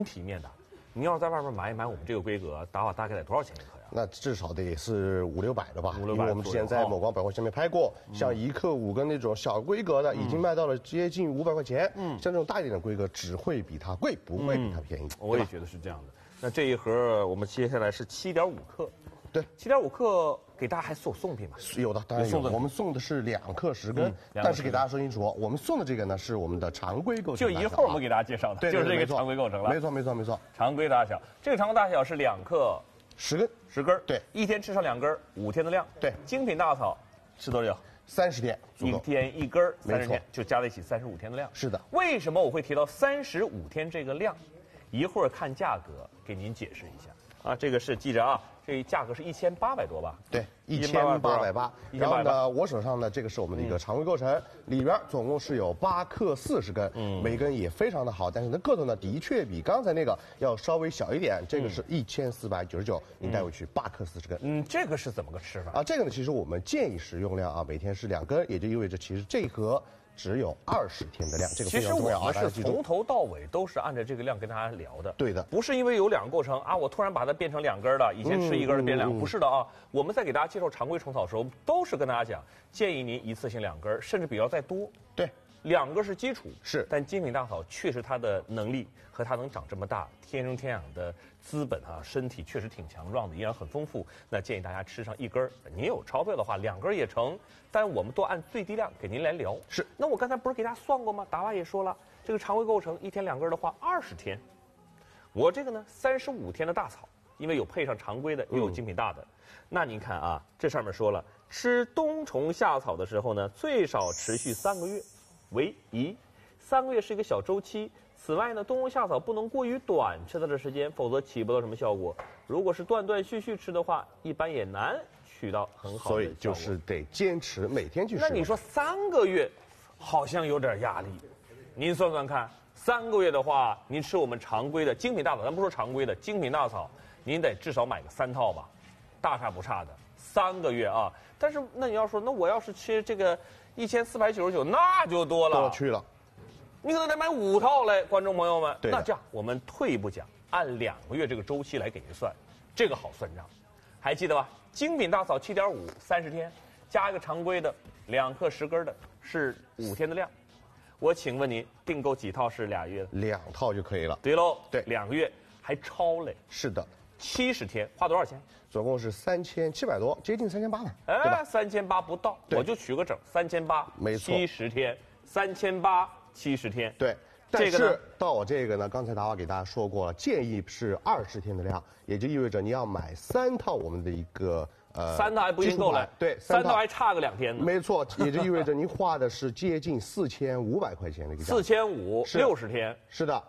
体面的。你要是在外面买我们这个规格，大概得多少钱一颗呀？ 那至少得是500-600的吧？ 500-600， 因为我们之前在某光百货上面拍过，像1克5根那种小规格的，已经卖到了接近500块钱。像这种大一点的规格，只会比它贵，不会比它便宜。 我也觉得是这样的。那这一盒我们接下来是7.5克。 对 ，7.5克给大家还送品吗？ 有的，当然有。我们送的是2克10根，但是给大家说清楚，我们送的这个呢是我们的常规构成。 就一会儿我们给大家介绍的，就是这个常规构成了。 没错。 常规大小，这个常规大小是2克 10根 ，10根。 对， 一天吃上2根，5天的量。 对， 精品大草吃多久 ？30天， 一天1根，30天就加在一起35天的量。 是的。 为什么我会提到35天这个量？一会儿看价格给您解释一下。啊，这个是记着啊，这价格是1800多吧？ 对，1880。然后呢，我手上呢，这个是我们的一个常规构成，里边总共是有8克40根，每根也非常的好，但是呢个头呢的确比刚才那个要稍微小一点，这个是1499，您带回去8克40根。 这个是怎么个吃法啊？这个呢，其实我们建议食用量啊，每天是2根，也就意味着其实这一盒只有20天的量，这个非常重要啊！ 其实我们是从头到尾都是按照这个量跟大家聊的。 对的， 不是因为有2个构成啊，我突然把它变成2根的，以前吃1根变2，不是的啊。我们在给大家介绍常规虫草的时候，都是跟大家讲，建议您一次性2根，甚至比要再多。 对 ，2根是基础， 是。 但精品大草确实它的能力和它能长这么大，天生天养的资本啊，身体确实挺强壮的，营养很丰富。那建议大家吃上1根，您有钞票的话2根也成。但我们都按最低量给您来聊。 是。 那我刚才不是给大家算过吗？达娃也说了，这个常规构成一天2根的话20天。我这个呢35天的大草，因为有配上常规的，也有精品大的。那您看啊，这上面说了，吃冬虫夏草的时候呢，最少持续3个月为宜，3个月是一个小周期。此外呢，冬虫夏草不能过于短吃它的时间，否则起不到什么效果。如果是断断续续吃的话，一般也难取到很好的效果。 所以就是得坚持每天去吃。 那你说3个月，好像有点压力。您算算看，3个月的话，您吃我们常规的精品大草，咱不说常规的精品大草，您得至少买个3套吧，大差不差的3个月啊。但是那你要说，那我要是吃这个1499，那就多了， 多去了。 你可能得买5套嘞，观众朋友们。 对， 那这样我们退一步讲，按2个月这个周期来给您算，这个好算账。还记得吧？精品大草7.5，30天，加一个常规的2克10根的，是5天的量。我请问您，订购几套是2月的 ？2套就可以了。 对喽， 对 ，2个月还超嘞。 是的 ，70天花多少钱？ 总共是3700多，接近3800了， 对吧 ？3800不到，我就取个整，3800， 没错 ，70天，3800。70天， 对，但是到我这个呢，刚才达娃给大家说过了，建议是20天的量，也就意味着你要买3套我们的一个 3套还不一定够了， 对 ，3套还差个2天呢。 没错，也就意味着您花的是接近4500块钱的一个价 ，4560天， 是的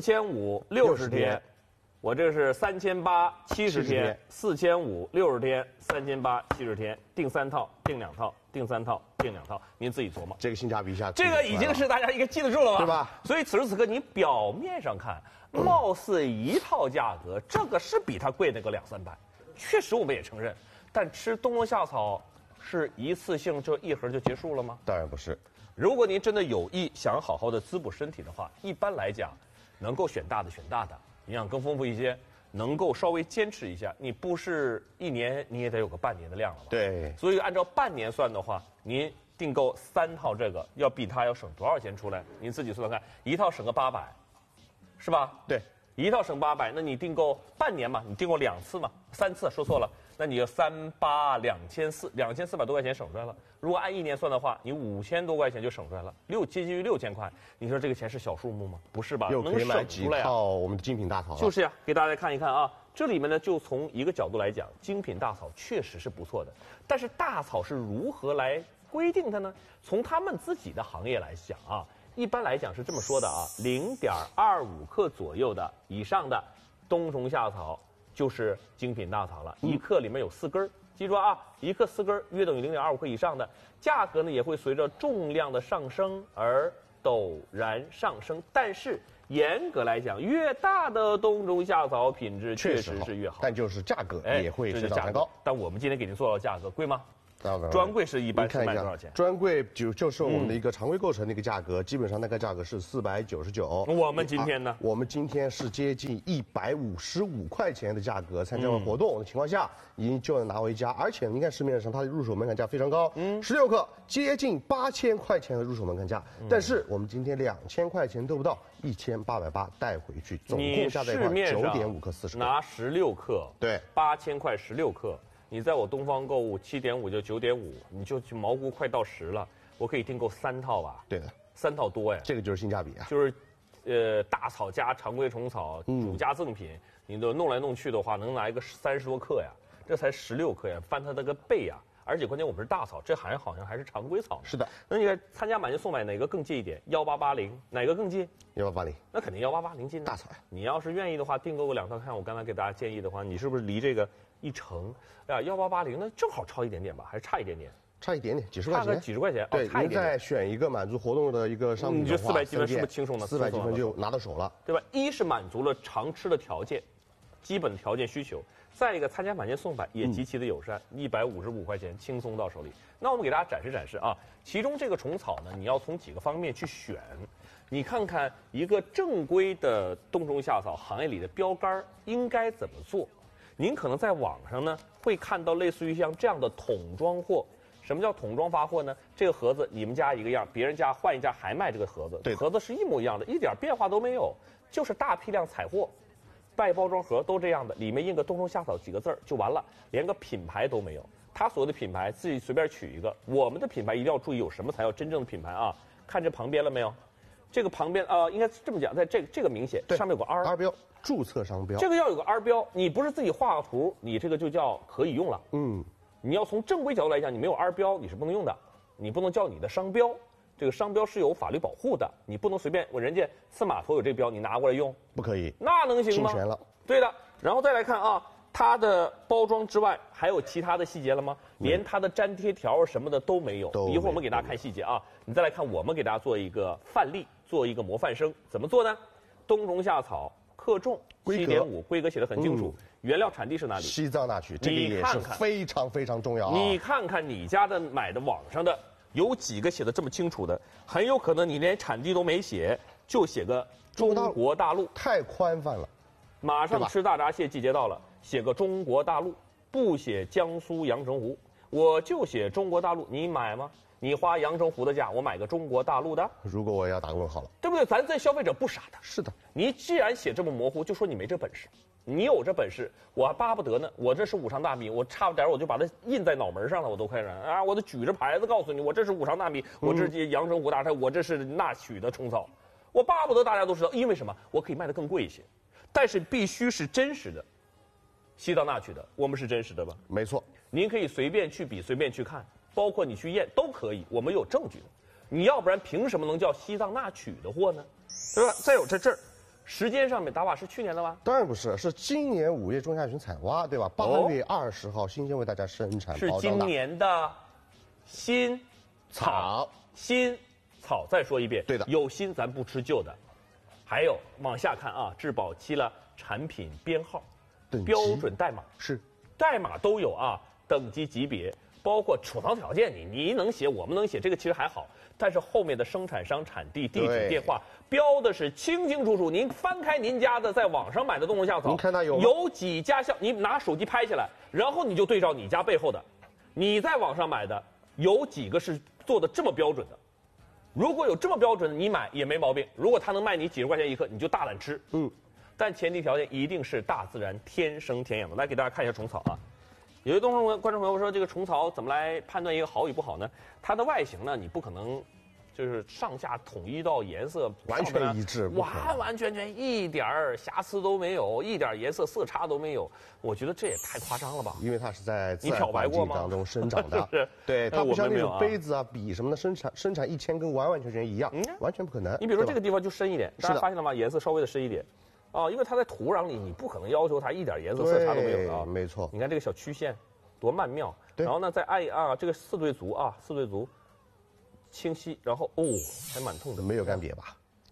，4560天。我这是3870天，4560天，3870天，订3套，订2套，订3套，订2套，您自己琢磨。 这个性价比一下， 这个已经是大家一个记得住了吧？ 对吧？ 所以此时此刻，你表面上看，貌似一套价格，这个是比它贵那个200-300，确实我们也承认。但吃冬虫夏草是一次性就1盒就结束了吗？ 当然不是。 如果您真的有意想好好的滋补身体的话，一般来讲，能够选大的选大的。营养更丰富一些，能够稍微坚持一下，你不是1年你也得有个半年的量了吧？ 对。 所以按照半年算的话，您订购3套这个，要比它要省多少钱出来？您自己算算看，一套省个800，是吧？ 对， 一套省800，那你订购半年嘛，你订购2次嘛，3次说错了，那你就382400，2400多块钱省出来了。如果按1年算的话，你5000多块钱就省出来了，接近于6000块。你说这个钱是小数目吗？不是吧？ 又可以买几套我们的精品大草了。 就是呀，给大家看一看啊。这里面呢，就从一个角度来讲，精品大草确实是不错的。但是大草是如何来规定它呢？从他们自己的行业来讲啊，一般来讲是这么说的啊，0.25克左右的以上的冬虫夏草就是精品大草了，1克里面有4根。记住啊，1克4根约等于0.25克以上的，价格呢也会随着重量的上升而陡然上升。但是严格来讲，越大的冬虫夏草品质确实是越好， 但就是价格也会是涨高。 但我们今天给您做到价格贵吗？ 专柜是一般是卖多少钱？ 专柜就是我们的一个常规构成的一个价格，基本上那个价格是499。 我们今天呢？ 我们今天是接近155块钱的价格，参加完活动的情况下，已经就能拿回家。而且你看市面上它的入手门槛价非常高，16克接近8000块钱的入手门槛价，但是我们今天2000块钱都不到，1880带回去，总共加在一块9.5克40克。 拿16克， 对 ，8000块16克。你在我东方购物7.5就9.5，你就去蘑菇快到10了，我可以订购3套吧？ 对的 ，3套多呀。 这个就是性价比啊。 就是，大草加常规虫草，主加赠品，你都弄来弄去的话，能拿一个30多克呀，这才16克呀，翻它那个倍呀。而且关键我们是大草，这好像还是常规草。 是的。 那你看参加买就送买哪个更近一点？1880哪个更近 ？1880。 那肯定1880近。 大草呀。 你要是愿意的话，订购个2套，看我刚才给大家建议的话，你是不是离这个1成？哎呀，1880那正好超一点点吧，还是差一点点？ 差一点点，几十块钱。 差个几十块钱。 对，您再选一个满足活动的一个商品的话， 你这400积分是不是轻松的 ？400积分就拿到手了， 对吧？一是满足了常吃的条件，基本条件需求。再一个，参加买件送百也极其的友善，155块钱轻松到手里。那我们给大家展示展示啊，其中这个虫草呢，你要从几个方面去选。你看看一个正规的冬虫夏草行业里的标杆应该怎么做？您可能在网上呢会看到类似于像这样的桶装货。什么叫桶装发货呢？这个盒子你们家一个样，别人家换一家还卖这个盒子， 对， 盒子是一模一样的，一点变化都没有，就是大批量采货。外包装盒都这样的，里面印个冬虫夏草几个字就完了，连个品牌都没有。他所有的品牌自己随便取一个，我们的品牌一定要注意有什么才叫真正的品牌啊！看这旁边了没有？这个旁边应该这么讲，在这个明显，上面有个 R 标，注册商标。 这个要有个 R 标，你不是自己画个图，你这个就叫可以用了。你要从正规角度来讲，你没有 R 标你是不能用的，你不能叫你的商标。这个商标是有法律保护的，你不能随便人家刺码头有这标，你拿过来用， 不可以， 那能行吗？ 侵权了。 对的，然后再来看啊，它的包装之外还有其他的细节了吗？连它的粘贴条什么的都没有。一会儿我们给大家看细节啊，你再来看我们给大家做一个范例，做一个模范生，怎么做呢？冬虫夏草克重7.5，规格写得很清楚，原料产地是哪里？ 西藏那曲，这个也是非常非常重要啊。 你看看你家的买的网上的。有几个写的这么清楚的？很有可能你连产地都没写，就写个中国大陆， 太宽泛了。 马上吃大闸蟹季节到了，写个中国大陆，不写江苏阳澄湖，我就写中国大陆，你买吗？你花阳澄湖的价，我买个中国大陆的。 如果我要打个问号了， 对不对？咱这消费者不傻的。 是的， 你既然写这么模糊，就说你没这本事。你有这本事，我还巴不得呢。我这是五常大米，我差不点我就把它印在脑门上了，我都快啊！我都举着牌子告诉你，我这是五常大米，我这是阳澄湖大菜，我这是那曲的虫草。我巴不得大家都知道，因为什么？我可以卖得更贵一些，但是必须是真实的。西藏那曲的，我们是真实的吧？ 没错， 您可以随便去比，随便去看，包括你去验都可以，我们有证据的。你要不然凭什么能叫西藏那曲的货呢？对吧？再有这儿。时间上面，达瓦是去年的吗？ 当然不是，是今年5月中下旬采挖，对吧？8月20号新鲜为大家生产包装的。 是今年的新草，新草。再说一遍， 对的， 有新咱不吃旧的。还有往下看啊，质保期了，产品编号、标准代码是， 代码都有啊，等级级别，包括储藏条件，你能写，我们能写，这个其实还好。但是后面的生产商、产地、地址、电话标的是清清楚楚。您翻开您家的在网上买的冬虫夏草， 您看它有几家你拿手机拍下来，然后你就对照你家背后的，你在网上买的有几个是做的这么标准的？如果有这么标准的，你买也没毛病。如果他能卖你几十块钱一克，你就大胆吃。但前提条件一定是大自然天生天养的。来给大家看一下虫草啊。有些观众朋友说，这个虫草怎么来判断一个好与不好呢？它的外形呢，你不可能就是上下统一到颜色完全一致， 完全一点瑕疵都没有，一点颜色色差都没有。我觉得这也太夸张了吧？ 因为它是在自然环境当中生长的，对，它不像那种杯子啊、笔什么的生产1000根完全一样，完全不可能。 你比如说这个地方就深一点，大家发现了吗？颜色稍微的深一点。因为它在土壤里，你不可能要求它一点颜色色差都没有啊。 没错。 你看这个小曲线，多曼妙。然后呢，再按这个四对足，清晰，然后还蛮痛的， 没有干瘪吧？对吧？ 你看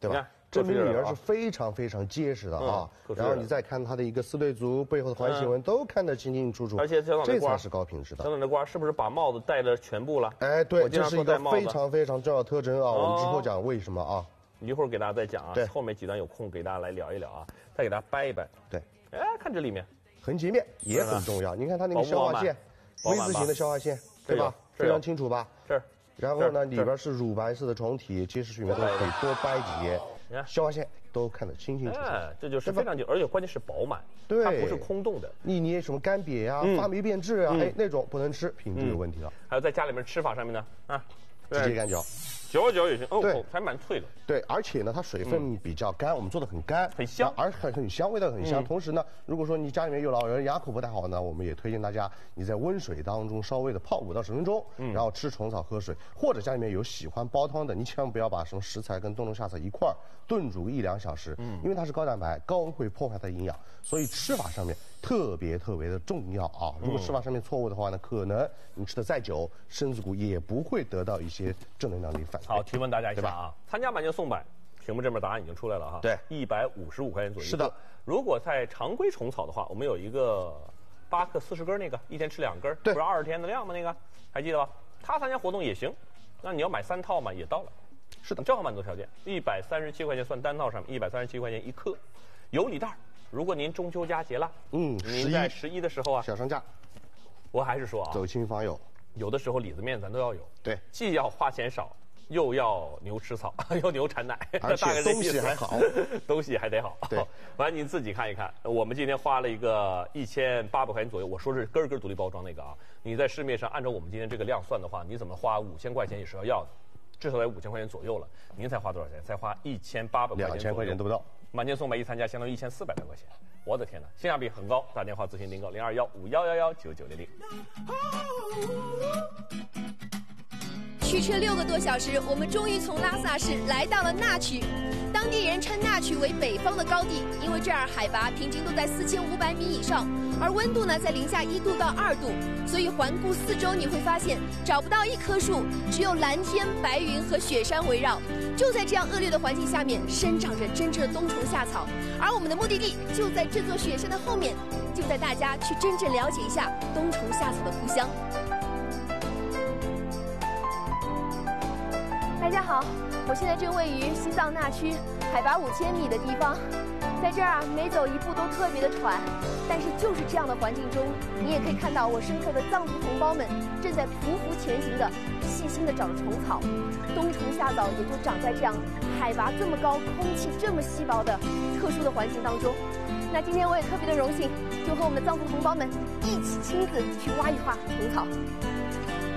证明里边是非常非常结实的啊。然后你再看它的一个四对足背后的环形纹，都看得清清楚楚。 而且这才是高品质的。 小短的瓜是不是把帽子戴了全部了？ 哎，对，这是一个非常非常重要的特征啊。我们之后讲为什么啊？ 一会儿给大家再讲啊。 对， 后面几段有空给大家来聊一聊啊，再给大家掰一掰。 对， 哎，看这里面横截面也很重要。你看它那个消化线，V 字形的消化线，对吧？非常清楚吧？ 是。 然后呢，里边是乳白色的虫体，结实水面都可以多掰几页，消化线都看得清清楚楚。 哎，这就是非常而且关键是饱满， 对， 它不是空洞的。 你什么干瘪呀、发霉变质啊，哎，那种不能吃，品质有问题了。 还有在家里面吃法上面呢，啊， 直接干嚼。 嚼也行哦， 对， 还蛮脆的。 对，而且呢，它水分比较干，我们做的很干， 很香， 而很香，味道很香。同时呢，如果说你家里面有老人牙口不太好呢，我们也推荐大家你在温水当中稍微的泡5到10分钟，然后吃虫草喝水，或者家里面有喜欢煲汤的，你千万不要把什么食材跟冬虫夏草一块儿炖煮1、2小时，因为它是高蛋白，高温会破坏它的营养，所以吃法上面特别的重要啊。如果吃法上面错误的话呢，可能你吃的再久，身子骨也不会得到一些正能量的反馈。 好，提问大家一下啊，参加满减送百，屏幕这边答案已经出来了哈。 对 ，155块钱左右。 是的， 如果在常规虫草的话，我们有一个8克40根那个，一天吃2根， 对， 不是20天的量吗？那个还记得吧？他参加活动也行，那你要买3套嘛，也到了。 是的， 正好满足条件，137块钱算单套上面，137块钱1克，有礼袋。如果您中秋佳节了，您在11的时候啊， 小商家， 我还是说啊， 走亲访友， 有的时候里子面咱都要有， 对， 既要花钱少，又要牛吃草，又牛产奶， 而且东西还好， 东西还得好。 对， 完您自己看一看，我们今天花了一个1800块钱左右，我说是根根独立包装那个啊，你在市面上按照我们今天这个量算的话，你怎么花5000块钱也是要的，至少在5000块钱左右了。您才花多少钱？才花1800块钱 ，2000块钱都不到。 满减送百一参加，相当于1400多块钱。我的天哪，性价比很高！打电话咨询订购0215119900。 驱车6个多小时，我们终于从拉萨市来到了那曲。当地人称那曲为北方的高地，因为这儿海拔平均都在4500米以上，而温度呢在零下1度到2度，所以环顾四周你会发现找不到一棵树，只有蓝天、白云和雪山围绕。就在这样恶劣的环境下面，生长着真正的冬虫夏草，而我们的目的地就在这座雪山的后面，就带大家去真正了解一下冬虫夏草的故乡。大家好，我现在正位于西藏那曲海拔5000米的地方，在这儿每走一步都特别的喘，但是就是这样的环境中，你也可以看到我身后的藏族同胞们正在匍匐前行的细心的找着虫草。冬虫夏草也就长在这样海拔这么高、空气这么稀薄的特殊的环境当中。那今天我也特别的荣幸，就和我们的藏族同胞们一起亲自去挖一挖虫草。